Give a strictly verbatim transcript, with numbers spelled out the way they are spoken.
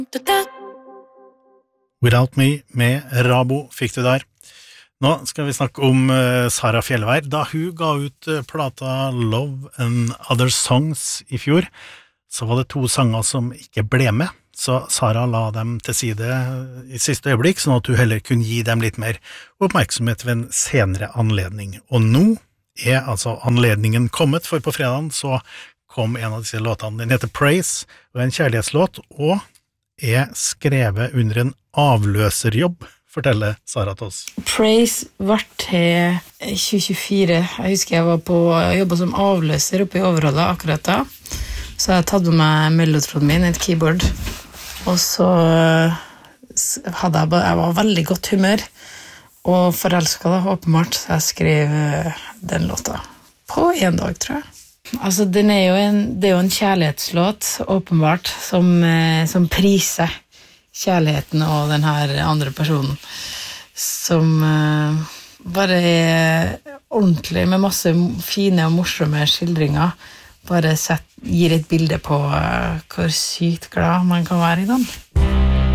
Without Me med Rabo fikk du der. Nå skal vi snakke om uh, Sara Fjellvær. Da hun ga ut uh, plata Love and Other Songs i fjor, så var det to sanger som ikke ble med. Så Sara la dem til side i siste øyeblikk, sånn at du heller kunne gi dem litt mer oppmerksomhet ved en senere anledning. Og nå er altså anledningen kommet, for på fredagen så kom en av disse låtene. Den heter Praise, og er en kjærlighetslåt, og er skrevet under en avløserjobb, forteller Sara til oss. Praise var til tjue tjuefire. Jeg husker jeg var på jobbet som avløser oppe i Overhalla akkurat da. Så jeg tatt med meg mellotronen min, et keyboard. Og så hadde jeg, bare, jeg var veldig godt humør, og forelsket da, åpenbart, så jeg skrev den låta på en dag, tror jeg. Altså, den er jo en, det er jo en kjærlighetslåt, åpenbart, som, som priser kjærligheten og den her andre personen, som uh, bare er ordentlig, med masse fine og morsomme skildringer, bare sett, gir et bilde på uh, hvor sykt glad man kan være i den.